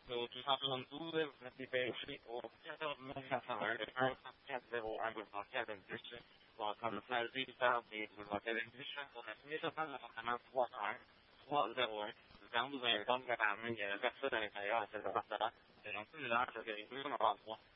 So 2002 die België och många samhällen hade och Kevin Bishop وكان سالتي تعطي وكevin Bishop ومسميته كان كمان سواء ده كان بيقوم بعمل كسر الحياة البشرة لأن كل الناس يقولون بعض